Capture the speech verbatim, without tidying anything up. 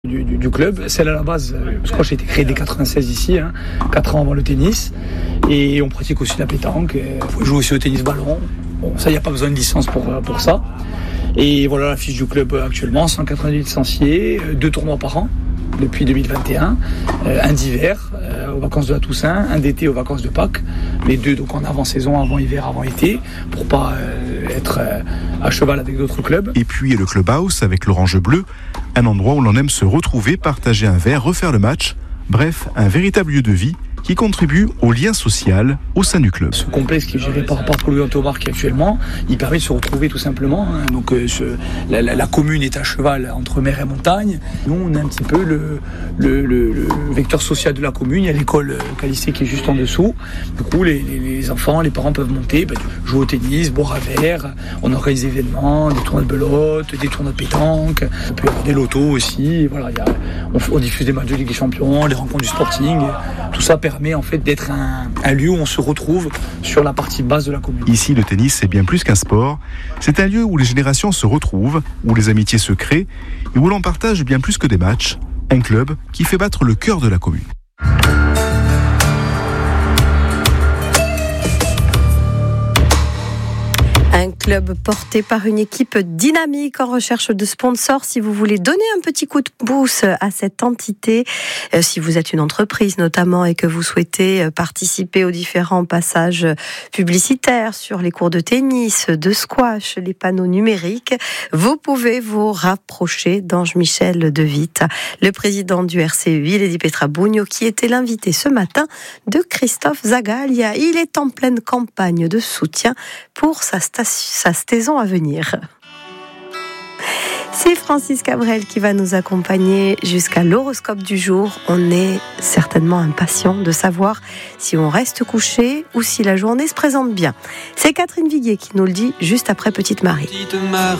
Du, du, du club, celle à la base, je crois que j'ai été créé dès quatre-vingt-seize ici, hein, quatre ans avant le tennis, et on pratique aussi la pétanque, on joue aussi au tennis ballon, bon ça il n'y a pas besoin de licence pour, pour ça, et voilà la fiche du club actuellement, cent quatre-vingt-dix licenciés, deux tournois par an depuis deux mille vingt et un, euh, un d'hiver euh, aux vacances de la Toussaint, un d'été aux vacances de Pâques, les deux donc en avant-saison, avant hiver, avant été, pour pas euh, être euh, à cheval avec d'autres clubs. Et puis le clubhouse avec l'orange bleu, un endroit où l'on aime se retrouver, partager un verre, refaire le match, bref, un véritable lieu de vie qui contribue au lien social au sein du club. Ce complexe qui est géré par Paul Tobar qui actuellement, il permet de se retrouver tout simplement. Hein. Donc euh, ce, la, la, la commune est à cheval entre mer et montagne. Nous, on est un petit peu le, le, le, le vecteur social de la commune. Il y a l'école Calissé qui est juste en dessous. Du coup, les, les, les enfants, les parents peuvent monter, bah, jouer au tennis, boire un verre. On organise des événements, des tournois de belote, des tournois de pétanque. On peut y avoir des lotos aussi. Voilà, il y a, on, on diffuse des matchs de Ligue des Champions, des rencontres du Sporting. Tout ça permet permet en fait d'être un, un lieu où on se retrouve sur la partie basse de la commune. Ici, le tennis, c'est bien plus qu'un sport. C'est un lieu où les générations se retrouvent, où les amitiés se créent et où l'on partage bien plus que des matchs. Un club qui fait battre le cœur de la commune. Un club porté par une équipe dynamique en recherche de sponsors. Si vous voulez donner un petit coup de pouce à cette entité, euh, si vous êtes une entreprise notamment et que vous souhaitez participer aux différents passages publicitaires sur les cours de tennis, de squash, les panneaux numériques, vous pouvez vous rapprocher d'Ange-Michel De Witte, le président du R C U I, Lady Petra Bugno, qui était l'invité ce matin de Christophe Zagalia. Il est en pleine campagne de soutien pour sa station sa saison à venir. C'est Francis Cabrel qui va nous accompagner jusqu'à l'horoscope du jour. On est certainement impatient de savoir si on reste couché ou si la journée se présente bien. C'est Catherine Viguier qui nous le dit juste après Petite Marie. Petite Marie.